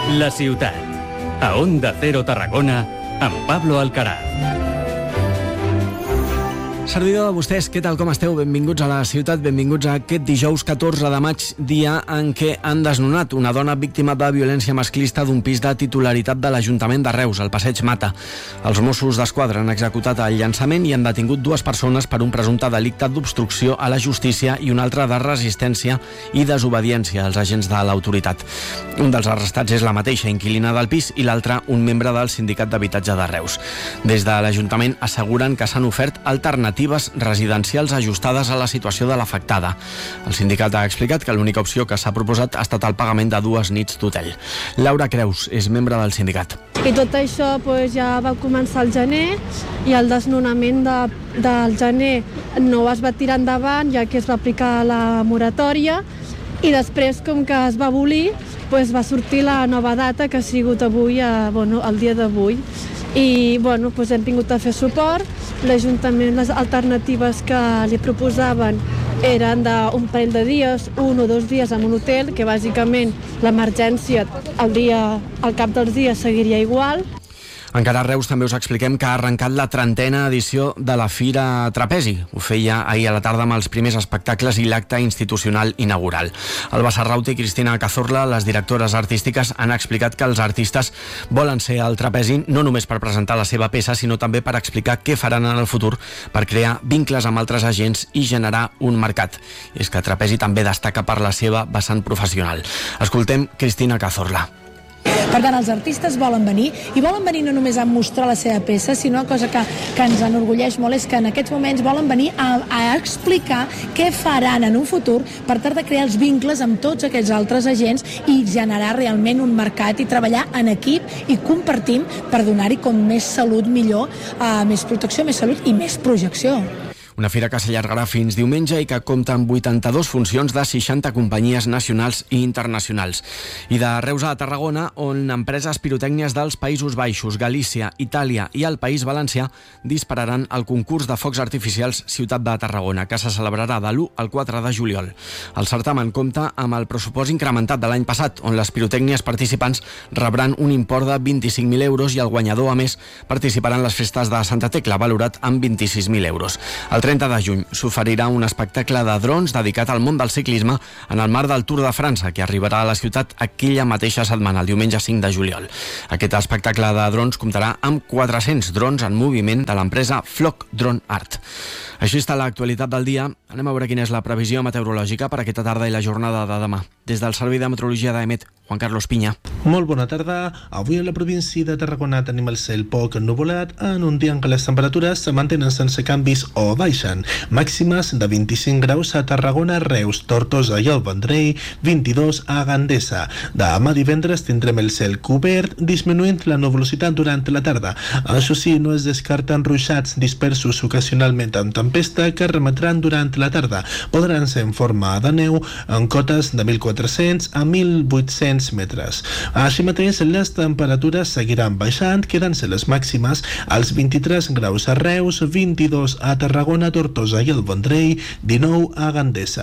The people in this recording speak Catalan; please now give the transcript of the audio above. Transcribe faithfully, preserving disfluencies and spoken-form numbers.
La ciutat. A Onda Cero Tarragona, amb Pablo Alcaraz. Servidor de vostès, què tal, com esteu? Benvinguts a la ciutat, benvinguts a aquest dijous catorze de maig, dia en què han desnonat una dona víctima de violència masclista d'un pis de titularitat de l'Ajuntament de Reus, al Passeig Mata. Els Mossos d'Esquadra han executat el llançament i han detingut dues persones per un presumpte delicte d'obstrucció a la justícia i un altre de resistència i desobediència als agents de l'autoritat. Un dels arrestats és la mateixa inquilina del pis i l'altre un membre del Sindicat d'Habitatge de Reus. Des de l'Ajuntament asseguren que s'han ofert alternatives residencials ajustades a la situació de l'afectada. El sindicat ha explicat que l'única opció que s'ha proposat ha estat el pagament de dues nits d'hotel. Laura Creus és membre del sindicat. I tot això pues, ja va començar al gener i el desnonament de, del gener no es va tirar endavant ja que es va aplicar la moratòria i després, com que es va abolir, pues, va sortir la nova data que ha sigut avui, a, bueno, el dia d'avui. I bueno, pues hem vingut a fer suport. L'Ajuntament, les alternatives que li proposaven eren d'un parell de dies, un o dos dies en un hotel, que bàsicament l'emergència al dia, al cap dels dies seguiria igual. Encara a Reus també us expliquem que ha arrencat la trentena edició de la Fira Trapezi. Ho feia ahir a la tarda amb els primers espectacles i l'acte institucional inaugural. Alba Sarraute i Cristina Cazorla, les directores artístiques, han explicat que els artistes volen ser al trapezi no només per presentar la seva peça, sinó també per explicar què faran en el futur per crear vincles amb altres agents i generar un mercat. I és que Trapezi també destaca per la seva vessant professional. Escoltem Cristina Cazorla. Per tant, els artistes volen venir, i volen venir no només a mostrar la seva peça, sinó una cosa que, que ens enorgulleix molt és que en aquests moments volen venir a, a explicar què faran en un futur per tal de crear els vincles amb tots aquests altres agents i generar realment un mercat i treballar en equip i compartim per donar-hi com més salut millor, uh, més protecció, més salut i més projecció. Una fira que s'allargarà fins diumenge i que compta amb vuitanta-dues funcions de seixanta companyies nacionals i internacionals. I de Reus a Tarragona, on empreses pirotècnies dels Països Baixos, Galícia, Itàlia i el País Valencià dispararan el concurs de focs artificials Ciutat de Tarragona, que se celebrarà de l'u al quatre de juliol. El certamen compta amb el pressupost incrementat de l'any passat, on les pirotècnies participants rebran un import de vint-i-cinc mil euros i el guanyador, a més, participarà en les festes de Santa Tecla, valorat amb vint-i-sis mil euros. El trenta de juny s'oferirà un espectacle de drons dedicat al món del ciclisme en el marc del Tour de França, que arribarà a la ciutat aquella mateixa setmana, el diumenge cinc de juliol. Aquest espectacle de drons comptarà amb quatre-cents drons en moviment de l'empresa Flock Drone Art. Així està l'actualitat del dia. Anem a veure quina és la previsió meteorològica per aquesta tarda i la jornada de demà. Des del Servei de Meteorologia d'Emet, Juan Carlos Piña. Molt bona tarda. Avui a la província de Tarragona tenim el cel poc ennuvolat en un dia en què les temperatures se mantenen sense canvis o baixen. Màximes de vint-i-cinc graus a Tarragona, Reus, Tortosa i el Vendrell, vint-i-dos a Gandesa. Demà divendres tindrem el cel cobert, disminuint la nuvolositat durant la tarda. Això sí, no es descarten ruixats dispersos ocasionalment amb tempesta que remetran durant la tarda. Podran ser en forma de neu en cotes de mil quatre-cents a mil vuit-cents metres. Així mateix, les temperatures seguiran baixant, quedant-se les màximes als vint-i-tres graus a Reus, vint-i-dos a Tarragona, Tortosa i el Vendrell, dinou a Gandesa.